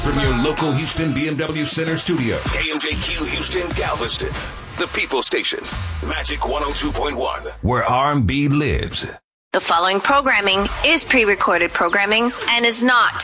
From your local Houston BMW Center studio, KMJQ Houston, Galveston, the People Station, Magic 102.1, where R&B lives. The following programming is pre-recorded programming and is not